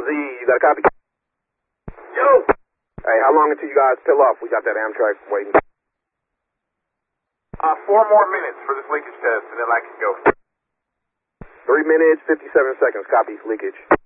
Z, you got a copy? Yo! Hey, how long until you guys peel off? We got that Amtrak waiting. 4 more minutes for this leakage test, and then I can go. 3 minutes, 57 seconds. Copy, leakage.